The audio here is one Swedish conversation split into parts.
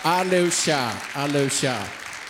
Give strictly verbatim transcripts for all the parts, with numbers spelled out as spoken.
Alusha, Alusha.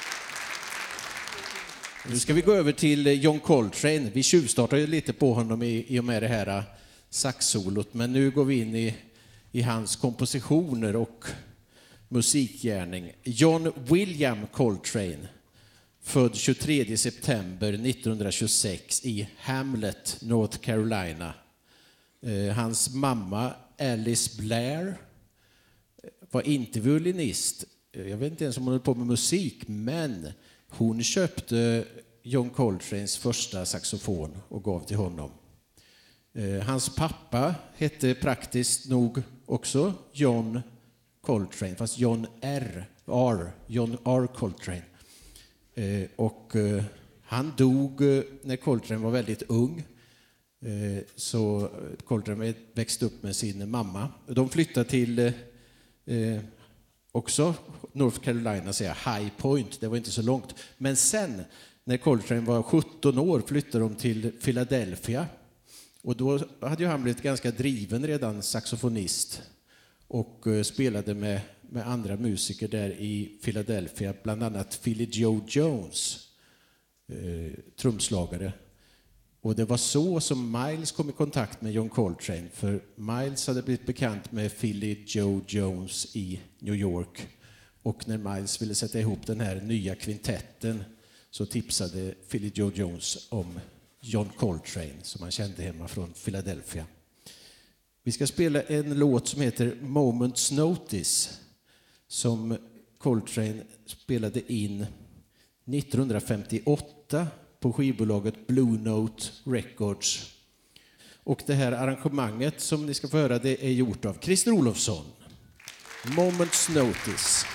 Nu ska vi gå över till John Coltrane. Vi tjuvstartar ju lite på honom i, i och med det här saxsolot, men nu går vi in i, i hans kompositioner och musikgärning. John William Coltrane, född tjugotredje september nittonhundratjugosex i Hamlet, North Carolina. Eh, hans mamma Alice Blair var inte violinist. Jag vet inte ens om hon höll på med musik, men hon köpte John Coltranes första saxofon och gav till honom. Eh, hans pappa hette praktiskt nog också John Coltrane, fast John R. R. John R. Coltrane. Eh, och eh, han dog eh, när Coltrane var väldigt ung. Eh, så Coltrane växte upp med sin mamma. De flyttade till eh, också North Carolina, säger High Point. Det var inte så långt. Men sen när Coltrane var sjutton år flyttade de till Philadelphia. Och då hade ju han blivit ganska driven redan saxofonist och eh, spelade med med andra musiker där i Philadelphia, bland annat Philly Joe Jones, eh, trumslagare. Och det var så som Miles kom i kontakt med John Coltrane, för Miles hade blivit bekant med Philly Joe Jones i New York. Och när Miles ville sätta ihop den här nya kvintetten så tipsade Philly Joe Jones om John Coltrane, som han kände hemma från Philadelphia. Vi ska spela en låt som heter Moment's Notice, som Coltrane spelade in nittonhundrafemtioåtta på skivbolaget Blue Note Records. Och det här arrangemanget som ni ska få höra, det är gjort av Christer Olofsson. Moment's Notice.